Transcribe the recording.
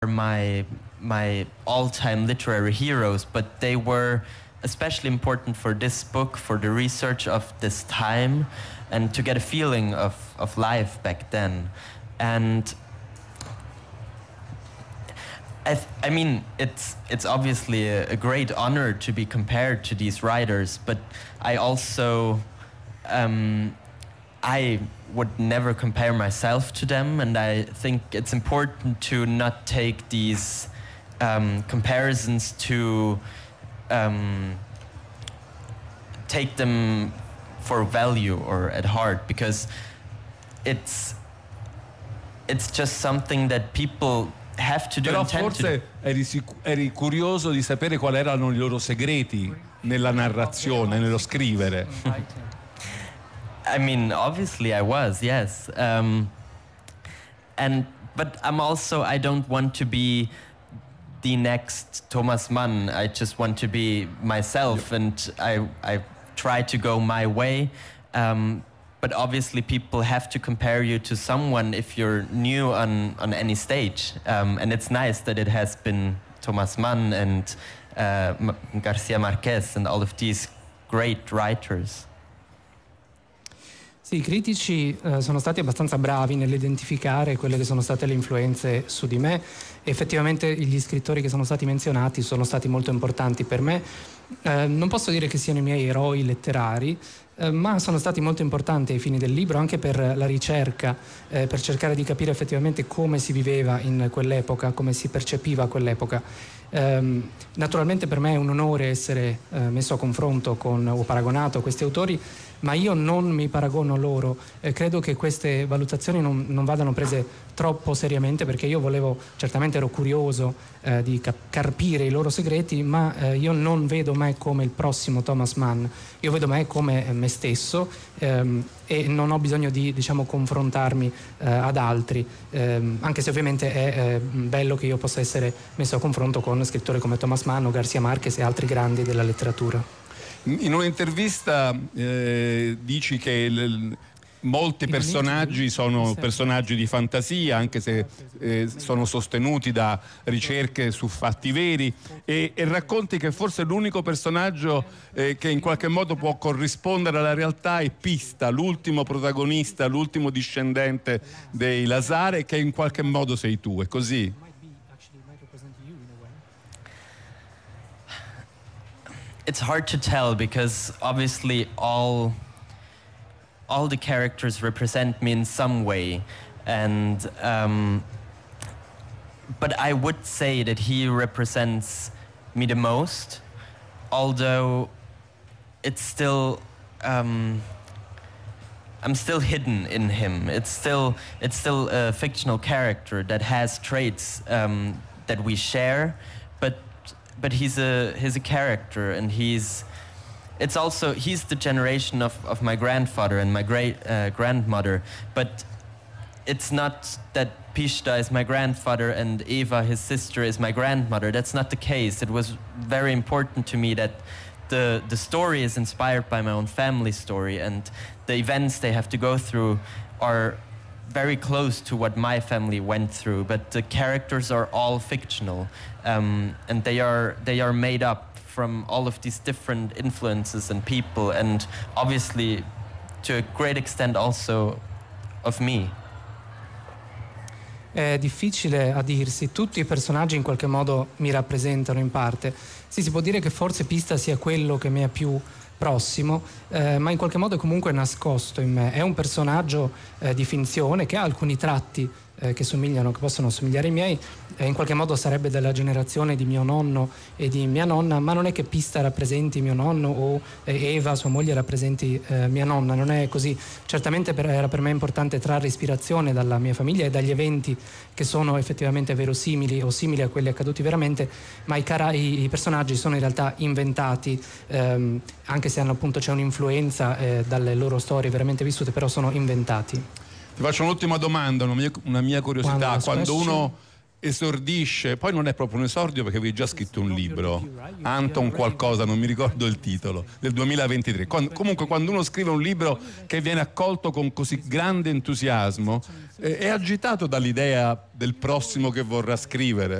my all-time literary heroes, but they were especially important for this book, for the research of this time, and to get a feeling of life back then. And I mean, it's obviously a great honor to be compared to these writers, but I also I would never compare myself to them, and I think it's important to not take these comparisons to take them for value or at heart, because it's just something that people have to do. Però forse eri curioso di sapere quali erano i loro segreti nella narrazione, nello scrivere. I mean, obviously I was, yes. But I don't want to be the next Thomas Mann. I just want to be myself, and I try to go my way. But obviously people have to compare you to someone if you're new on any stage. And it's nice that it has been Thomas Mann and Garcia Marquez and all of these great writers. Sì, i critici sono stati abbastanza bravi nell'identificare quelle che sono state le influenze su di me. Effettivamente gli scrittori che sono stati menzionati sono stati molto importanti per me. Non posso dire che siano i miei eroi letterari, ma sono stati molto importanti ai fini del libro, anche per la ricerca, per cercare di capire effettivamente come si viveva in quell'epoca, come si percepiva quell'epoca. Naturalmente per me è un onore essere messo a confronto con o paragonato a questi autori, ma io non mi paragono a loro. Credo che queste valutazioni non vadano prese troppo seriamente, perché io certamente ero curioso di carpire i loro segreti, ma io non vedo me come il prossimo Thomas Mann, io vedo me come me stesso, e non ho bisogno di, confrontarmi ad altri, anche se ovviamente è bello che io possa essere messo a confronto con scrittori come Thomas Mann o Garcia Marquez e altri grandi della letteratura. In un'intervista dici che molti personaggi sono personaggi di fantasia, anche se sono sostenuti da ricerche su fatti veri, e racconti che forse l'unico personaggio che in qualche modo può corrispondere alla realtà è Pista, l'ultimo protagonista, l'ultimo discendente dei Lazare, che in qualche modo sei tu, è così? It's hard to tell, because obviously all the characters represent me in some way, and but I would say that he represents me the most, although it's still I'm still hidden in him. It's still a fictional character that has traits that we share, but he's a character, and he's the generation of my grandfather and my great grandmother, but it's not that Pista is my grandfather and Eva, his sister, is my grandmother. That's not the case. It was very important to me that the story is inspired by my own family story, and the events they have to go through are very close to what my family went through, but the characters are all fictional, and they are made up from all of these different influences and people, and obviously to a great extent also of me. È difficile a dirsi, tutti i personaggi in qualche modo mi rappresentano in parte. Sì, si può dire che forse Pista sia quello che mi è più prossimo, ma in qualche modo è comunque nascosto in me. È un personaggio di finzione che ha alcuni tratti che possono somigliare ai miei, in qualche modo sarebbe della generazione di mio nonno e di mia nonna, ma non è che Pista rappresenti mio nonno o Eva, sua moglie, rappresenti mia nonna, non è così. Certamente era per me importante trarre ispirazione dalla mia famiglia e dagli eventi che sono effettivamente verosimili o simili a quelli accaduti veramente, ma i personaggi sono in realtà inventati, anche se c'è un'influenza dalle loro storie veramente vissute, però sono inventati. Ti faccio un'ultima domanda, una mia curiosità. Quando uno esordisce, poi non è proprio un esordio perché avevi già scritto un libro, Anton qualcosa, non mi ricordo il titolo, del 2023. Comunque quando uno scrive un libro che viene accolto con così grande entusiasmo, è agitato dall'idea del prossimo che vorrà scrivere.